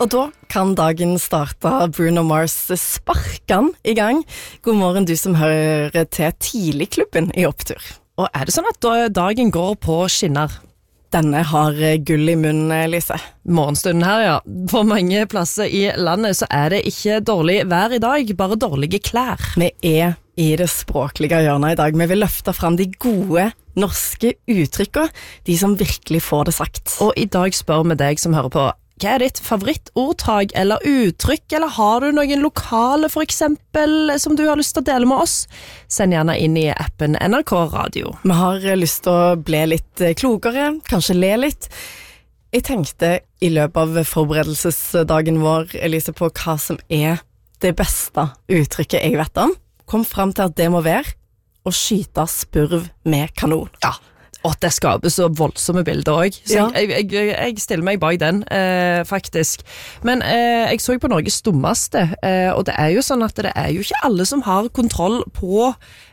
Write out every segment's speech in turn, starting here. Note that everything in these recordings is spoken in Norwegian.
Og da kan dagen starte. Bruno Mars sparker i gang. God morgen, du som hører til Tidligklubben i Opptur. Og det sånn at dagen går på skinner? Denne har gull i munnen, Lise. Morgenstunden her, ja. På mange plasser i landet så det ikke dårlig vær i dag, bare dårlige klær. Vi i det språklige hjørnet i dag. Vi vil løfte frem de gode norske uttrykkene, de som virkelig får det sagt. Og i dag spør vi deg som hører på, hva ditt favorittordtag eller uttrykk, eller har du noen lokale for eksempel som du har lyst til å dele med oss? Send gjerne inn i appen NRK Radio. Vi har lyst til å bli litt klokere, kanskje le litt. Jeg tenkte i løpet av forberedelsesdagen vår, Elise, på hva som det beste uttrykket jeg vet om. Kom frem til at det må være å skyte spurv med kanon. Ja. Og det skaper så voldsomme bilder også. Så ja. jeg stiller meg bak den, faktisk. Men jeg så på Norges dummeste, og det jo sånn at det jo ikke alle som har kontroll på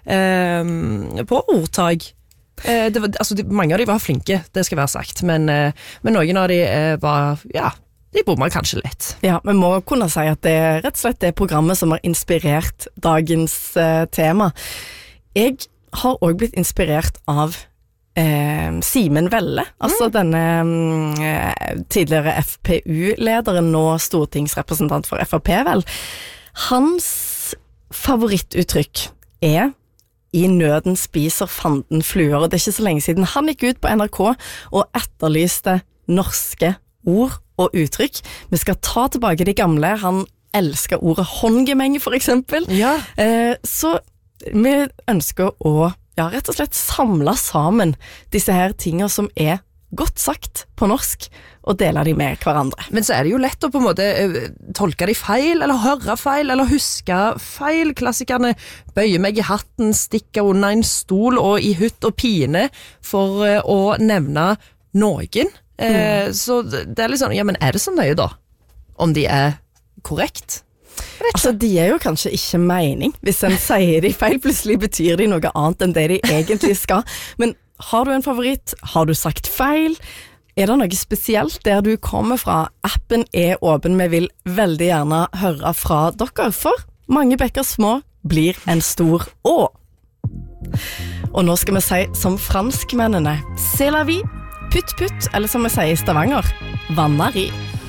ordtag. Mange av de var flinke, det skal være sagt, men noen av de var, ja, de bommer kanskje litt. Ja, vi må kunne si at det rett og slett det programmet som har inspirert dagens tema. Jeg har også blitt inspirert av Simen Velle, altså denne tidligere FPU-lederen, nå stortingsrepresentant for FrP vel. Hans favorittuttrykk i nøden spiser fanden fluer, og det ikke så lenge siden han gikk ut på NRK og etterlyste norske ord og uttrykk. Vi skal ta tilbake de gamle. Han elsker ordet håndgemeng for eksempel. Ja. Så vi ønsker å rett og slett samle sammen disse her tingene som godt sagt på norsk, og dele de med hverandre. Men så det jo lett å på en måte tolke de feil, eller høre feil, eller huske feil. Klassikerne bøyer meg i hatten, stikker under en stol og i hutt og pine for å nevne noen. Så det litt sånn, ja, men det så nøye da? Om de korrekt? Altså, de jo kanskje ikke mening. Hvis en sier de feil, plutselig betyr de noe annet enn det de egentlig skal. Men har du en favoritt? Har du sagt feil? Det noe spesielt der du kommer fra? Appen åpen, vi vil veldig gjerne høre fra dere, for mange bekker små blir en stor å. Og nå skal vi si som franskmennene, c'est la vie, putt putt, eller som vi sier i Stavanger, vannari.